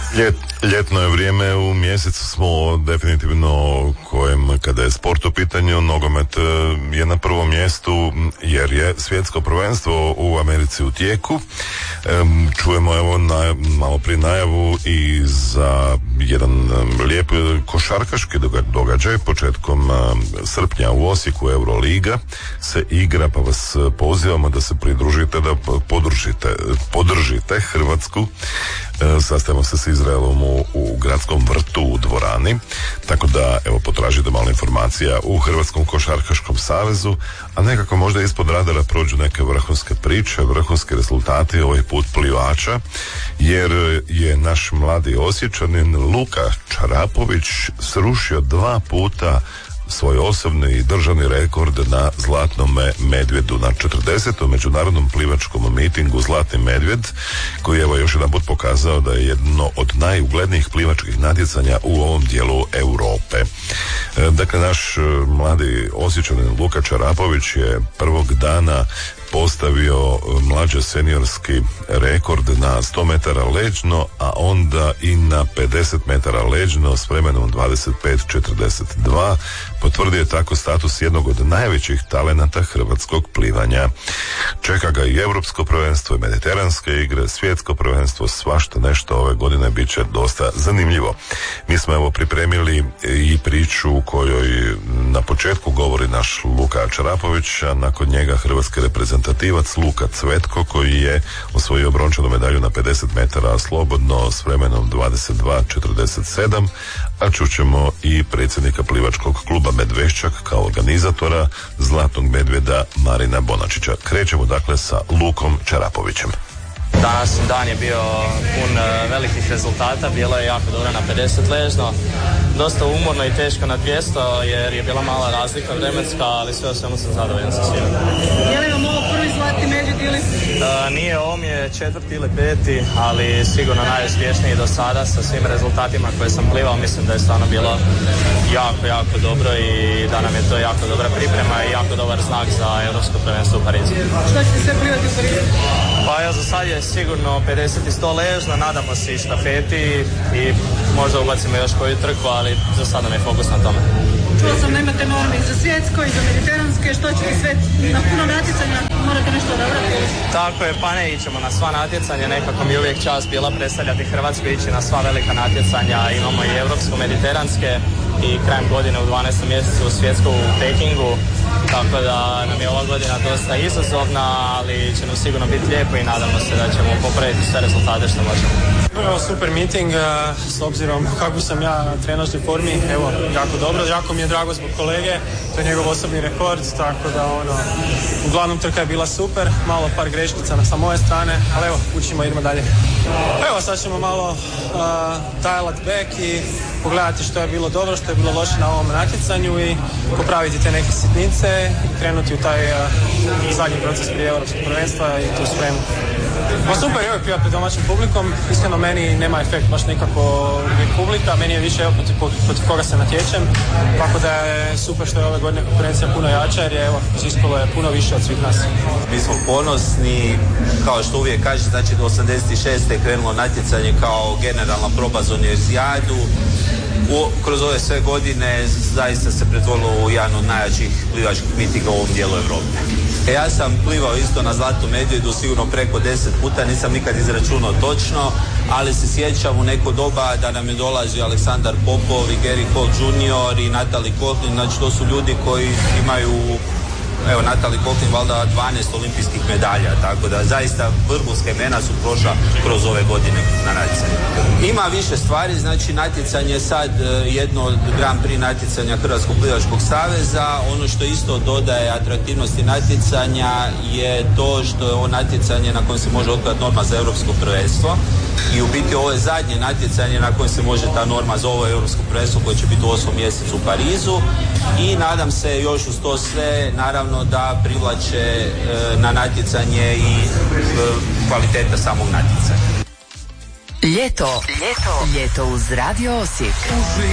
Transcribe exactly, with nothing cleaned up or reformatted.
Ljet, ljetno je vrijeme, u mjesecu smo definitivno kojem, kada je sport u pitanju, nogomet je na prvom mjestu jer je svjetsko prvenstvo u Americi u tijeku. Čujemo evo na, malo prije najavu i za jedan lijep košarkaški događaj. Početkom srpnja u Osijeku Euroliga se igra, pa vas pozivamo da se pridružite, da podržite, podržite Hrvatsku. Sastajemo se s Izraelom u, u gradskom vrtu u dvorani, tako da evo potražite malo informacija u Hrvatskom košarkaškom savezu, a nekako možda ispod radara prođu neke vrhunske priče, vrhunski rezultati ovaj put plivača, jer je naš mladi Osječanin Luka Čarapović srušio dva puta svoj osobni i državni rekord na Zlatnom medvjedu, na četrdesetom međunarodnom plivačkom mitingu Zlatni medvjed, koji je evo još jedan put pokazao da je jedno od najuglednijih plivačkih natjecanja u ovom dijelu Europe. Dakle, naš mladi Osječanin Luka Čarapović je prvog dana postavio mlađe seniorski rekord na sto metara leđno, a onda i na pedeset metara leđno s vremenom dvadeset pet četrdeset dva. Potvrdio je tako status jednog od najvećih talenata hrvatskog plivanja. Čeka ga i Europsko prvenstvo, i Mediteranske igre, Svjetsko prvenstvo, svašta nešto ove godine bit će dosta zanimljivo. Mi smo evo pripremili i priču u kojoj na početku govori naš Luka Čarapović, a nakon njega hrvatski reprezentativac Luka Cvetko, koji je osvojio brončanu medalju na pedeset metara slobodno s vremenom dvadeset dva četrdeset sedam, a čućemo i predsjednika plivačkog kluba Medveščak kao organizatora Zlatnog medvjeda Marina Bonačića. Krećemo dakle sa Lukom Čarapovićem. Danas dan je bio pun velikih rezultata, bilo je jako dobro na pedeset ležno, dosta umorno i teško na dvjesto jer je bila mala razlika vremenska, ali sve o svemu sam zadovoljan sa svima. Je li vam ovo prvi Zlatni medvjed ili? Uh, nije, ovo mi je četvrti ili peti, ali sigurno najuspješniji do sada sa svim rezultatima koje sam plivao. Mislim da je stvarno bilo jako, jako dobro i da nam je to jako dobra priprema i jako dobar znak za Europsko prvenstvo u Parizu. Što ćete sve plivati u Parizu? Pa ja za sad je sigurno pedeset i sto ležno, nadamo se i štafeti i možda ubacimo još koju trku, ali za sada nam je fokus na tome. Čuo sam da imate norme i za svjetsko i za mediteranske, što ćete sve na puno natjecanja, morate nešto odabrati? Tako je, pa ne ićemo na sva natjecanja, nekako mi uvijek čast bila predstavljati Hrvatsku, ići na sva velika natjecanja, imamo i europsko, mediteranske i krajem godine u dvanaestom mjesecu u svjetsku u Pekingu, tako da nam je ova godina dosta izazovna, ali će nam sigurno biti lijepo i nadamo se da ćemo popraviti sve rezultate što možemo. Evo, super meeting, s obzirom kako sam ja na trenažnoj formi, evo, jako dobro, jako mi je drago zbog kolege, to je njegov osobni rekord, tako da ono, uglavnom trka je bila super, malo par greškica sa moje strane, ali evo, učimo, idemo dalje. Evo, sad ćemo malo uh, dial it back i pogledati što je bilo dobro, što je bilo loše na ovom natjecanju i popraviti te neke sitnice i krenuti u taj uh, zadnji proces prije Europskog prvenstva i tu spremu. Ma super, evo je pivati pred domaćim publikom, iskreno meni nema efekt baš nikako publika, meni je više evo protiv, protiv koga se natječem, tako da je super što je ove godine konkurencija puno jača jer je evo iziskalo je puno više od svih nas. Mi smo ponosni, kao što uvijek kaže, znači do osamdeset šeste je krenulo natjecanje kao generalna proba za univerzijadu. U, kroz ove sve godine zaista se pretvorilo u jedan od najjačih plivačkih mitinga u ovom dijelu Europe. Ja sam plivao isto na Zlatnom medvjedu sigurno preko deset puta, nisam nikad izračunao točno, ali se sjećam u neko doba da nam je dolazio Aleksandar Popov i Gary Holt junior i Natalie Coughlin, znači to su ljudi koji imaju, evo Natalie Coughlin valjda dvanaest olimpijskih medalja, tako da zaista vrhunska imena su prošla kroz ove godine na natjecanju. Ima više stvari, znači natjecanje je sad jedno od Grand Prix natjecanja Hrvatskog plivačkog saveza. Ono što isto dodaje atraktivnosti natjecanja je to što je ovo natjecanje na kojem se može otklati norma za Europsko prvenstvo i u biti ovo je zadnje natjecanje na kojem se može ta norma za ovo Europsko prvenstvo koje će biti u osmom mjesecu u Parizu i nadam se još uz to sve naravno da privlače e, na natjecanje i e, kvaliteta samog natjecanja. Ljeto, ljeto, ljeto uz Radio Osijek.